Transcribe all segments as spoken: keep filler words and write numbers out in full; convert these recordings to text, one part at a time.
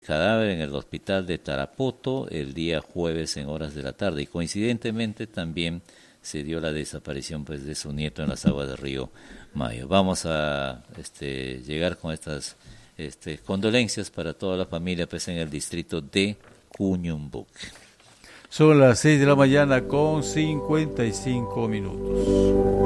cadáver en el hospital de Tarapoto el día jueves en horas de la tarde, y coincidentemente también se dio la desaparición pues de su nieto en las aguas del río Mayo. Vamos a este, llegar con estas este, condolencias para toda la familia pues en el distrito de Cuñumbuc. Son las seis de la mañana con cincuenta y cinco minutos.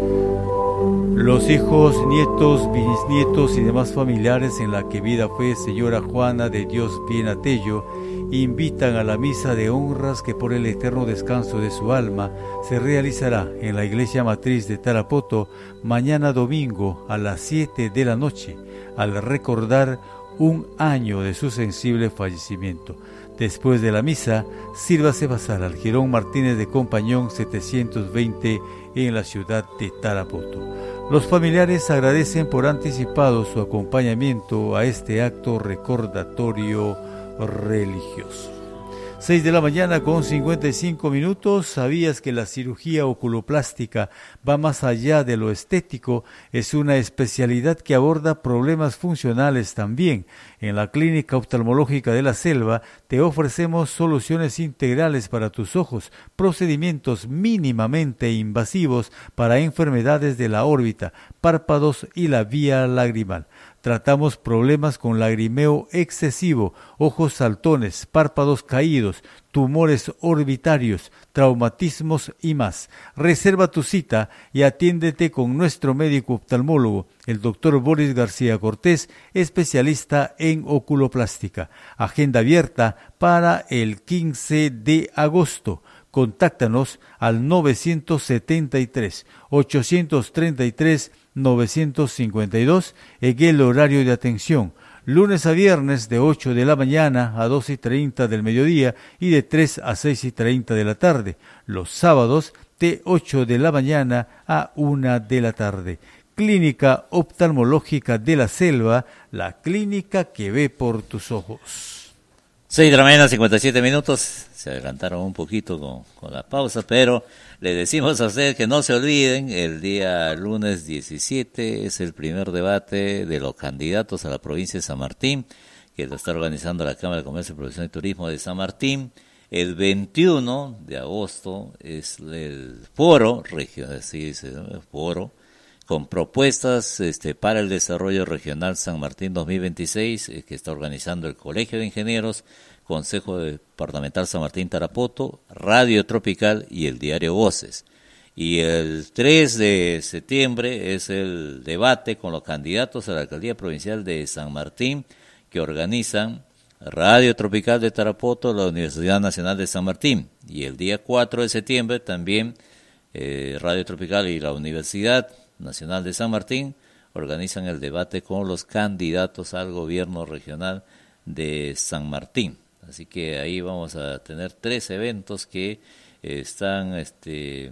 Los hijos, nietos, bisnietos y demás familiares en la que vida fue señora Juana de Dios Bien Atello invitan a la misa de honras que por el eterno descanso de su alma se realizará en la iglesia matriz de Tarapoto mañana domingo a las siete de la noche, al recordar un año de su sensible fallecimiento. Después de la misa, sírvase pasar al Girón Martínez de Compañón setecientos veinte en la ciudad de Tarapoto. Los familiares agradecen por anticipado su acompañamiento a este acto recordatorio religioso. seis de la mañana con cincuenta y cinco minutos. ¿Sabías que la cirugía oculoplástica va más allá de lo estético? Es una especialidad que aborda problemas funcionales también. En la Clínica Oftalmológica de la Selva te ofrecemos soluciones integrales para tus ojos, procedimientos mínimamente invasivos para enfermedades de la órbita, párpados y la vía lagrimal. Tratamos problemas con lagrimeo excesivo, ojos saltones, párpados caídos, tumores orbitarios, traumatismos y más. Reserva tu cita y atiéndete con nuestro médico oftalmólogo, el doctor Boris García Cortés, especialista en oculoplástica. Agenda abierta para el quince de agosto. Contáctanos al novecientos setenta y tres, ochocientos treinta y tres, novecientos cincuenta y dos en el horario de atención, lunes a viernes de ocho de la mañana a doce y treinta del mediodía y de tres a seis y treinta de la tarde, los sábados de ocho de la mañana a una de la tarde. Clínica Oftalmológica de la Selva, la clínica que ve por tus ojos. seis de la mañana, cincuenta y siete minutos, se adelantaron un poquito con, con la pausa, pero le decimos a ustedes que no se olviden, el día lunes diecisiete es el primer debate de los candidatos a la provincia de San Martín, que lo está organizando la Cámara de Comercio, Producción y Turismo de San Martín. El veintiuno de agosto es el foro, regional, así dice, ¿no? El foro, con propuestas este, para el desarrollo regional San Martín dos mil veintiséis, eh, que está organizando el Colegio de Ingenieros, Consejo Departamental San Martín Tarapoto, Radio Tropical y el diario Voces. Y el tres de septiembre es el debate con los candidatos a la Alcaldía Provincial de San Martín, que organizan Radio Tropical de Tarapoto, la Universidad Nacional de San Martín. Y el día cuatro de septiembre también eh, Radio Tropical y la Universidad Nacional de San Martín organizan el debate con los candidatos al gobierno regional de San Martín. Así que ahí vamos a tener tres eventos que eh, están este,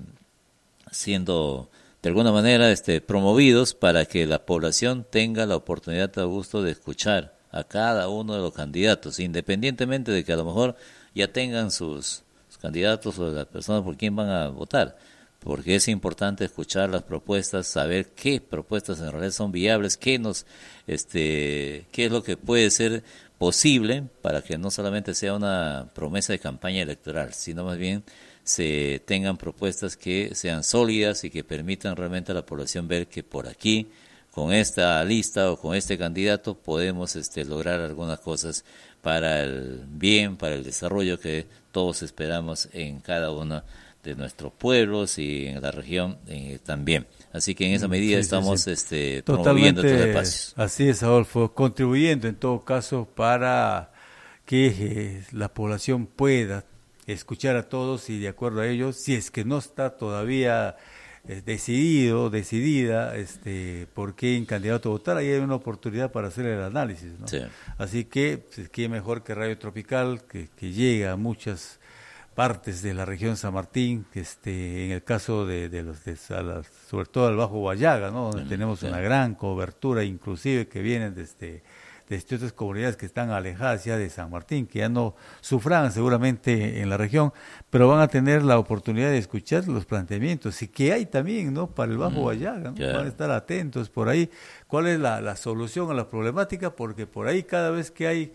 siendo de alguna manera este, promovidos para que la población tenga la oportunidad a gusto de escuchar a cada uno de los candidatos, independientemente de que a lo mejor ya tengan sus, sus candidatos o las personas por quien van a votar. Porque es importante escuchar las propuestas, saber qué propuestas en realidad son viables, qué nos, este, qué es lo que puede ser posible para que no solamente sea una promesa de campaña electoral, sino más bien se tengan propuestas que sean sólidas y que permitan realmente a la población ver que por aquí, con esta lista o con este candidato, podemos este, lograr algunas cosas para el bien, para el desarrollo que todos esperamos en cada uno de nuestros pueblos y en la región eh, también. Así que en esa medida sí, estamos sí, sí. Este, promoviendo estos espacios. Así es, Adolfo, contribuyendo en todo caso para que eh, la población pueda escuchar a todos y de acuerdo a ellos, si es que no está todavía eh, decidido, decidida, este, por qué candidato a votar, ahí hay una oportunidad para hacer el análisis, ¿no? Sí. Así que, pues, qué mejor que Radio Tropical, que, que llega a muchas partes de la región San Martín, este, en el caso de, de los de, la, sobre todo al Bajo Guayaga, ¿no? Donde sí, tenemos sí. una gran cobertura, inclusive que vienen desde, desde otras comunidades que están alejadas ya de San Martín, que ya no sufran seguramente en la región, pero van a tener la oportunidad de escuchar los planteamientos, y que hay también, ¿no? Para el Bajo mm, Guayaga, ¿no? yeah. Van a estar atentos por ahí, cuál es la, la solución a la problemática, porque por ahí cada vez que hay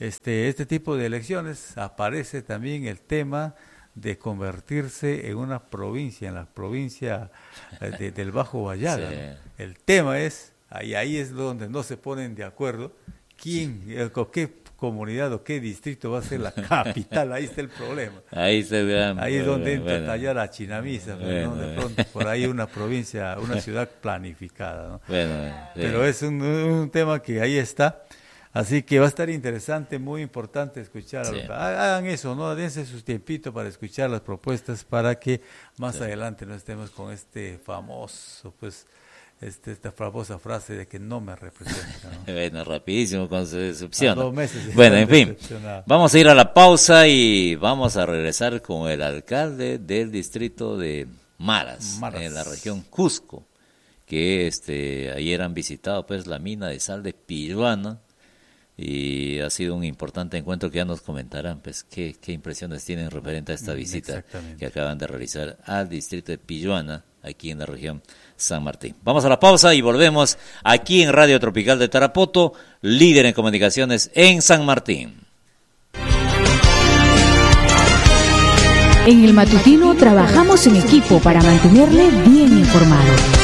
este, este tipo de elecciones aparece también el tema de convertirse en una provincia, en la provincia de, del Bajo Guayaga. Sí. ¿No? El tema es, ahí, ahí es donde no se ponen de acuerdo quién, o qué comunidad o qué distrito va a ser la capital, ahí está el problema. Ahí se vean, ahí es donde entra bueno, a tallar a Chinamisa, bueno, ¿no? De pronto por ahí una provincia, una ciudad planificada, ¿no? Bueno, sí. Pero es un, un tema que ahí está. Así que va a estar interesante, muy importante escuchar. Sí. Hagan eso, ¿no? Dense sus tiempitos para escuchar las propuestas para que más sí. adelante no estemos con este famoso, pues, este, esta famosa frase de que no me representa, ¿no? Bueno, rapidísimo con su decepción. Dos meses bueno, en fin, vamos a ir a la pausa y vamos a regresar con el alcalde del distrito de Maras, Maras. en la región Cusco, que este ayer han visitado pues la mina de sal de Pilluana. Y ha sido un importante encuentro que ya nos comentarán, pues, qué, qué impresiones tienen referente a esta visita que acaban de realizar al distrito de Pilluana, aquí en la región San Martín. Vamos a la pausa y volvemos aquí en Radio Tropical de Tarapoto, líder en comunicaciones en San Martín. En el matutino trabajamos en equipo para mantenerle bien informado.